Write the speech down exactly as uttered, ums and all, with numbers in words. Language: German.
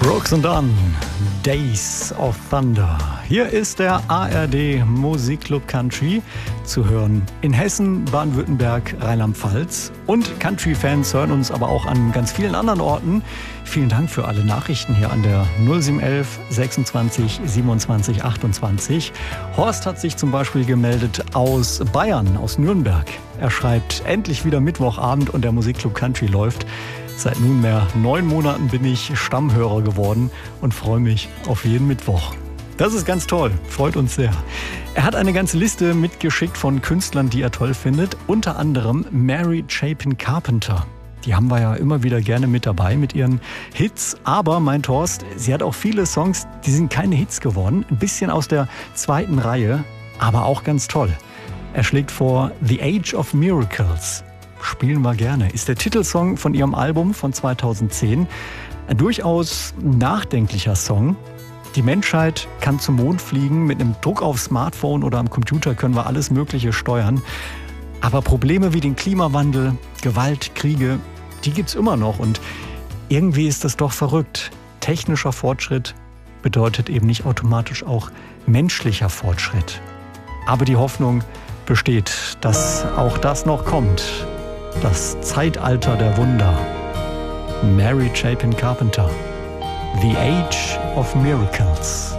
Brooks and Dunn, Days of Thunder. Hier ist der A R D Musikclub Country zu hören in Hessen, Baden-Württemberg, Rheinland-Pfalz. Und Country-Fans hören uns aber auch an ganz vielen anderen Orten. Vielen Dank für alle Nachrichten hier an der null sieben eins eins sechsundzwanzig siebenundzwanzig achtundzwanzig. Horst hat sich zum Beispiel gemeldet aus Bayern, aus Nürnberg. Er schreibt, endlich wieder Mittwochabend und der Musikclub Country läuft. Seit nunmehr neun Monaten bin ich Stammhörer geworden und freue mich auf jeden Mittwoch. Das ist ganz toll, freut uns sehr. Er hat eine ganze Liste mitgeschickt von Künstlern, die er toll findet. Unter anderem Mary Chapin Carpenter. Die haben wir ja immer wieder gerne mit dabei mit ihren Hits. Aber, meint Horst, sie hat auch viele Songs, die sind keine Hits geworden. Ein bisschen aus der zweiten Reihe, aber auch ganz toll. Er schlägt vor The Age of Miracles. Spielen wir gerne. Ist der Titelsong von ihrem Album von zweitausendzehn. Ein durchaus nachdenklicher Song. Die Menschheit kann zum Mond fliegen. Mit einem Druck aufs Smartphone oder am Computer können wir alles Mögliche steuern. Aber Probleme wie den Klimawandel, Gewalt, Kriege, die gibt's immer noch. Und irgendwie ist das doch verrückt. Technischer Fortschritt bedeutet eben nicht automatisch auch menschlicher Fortschritt. Aber die Hoffnung besteht, dass auch das noch kommt. Das Zeitalter der Wunder. Mary Chapin Carpenter. The Age of Miracles.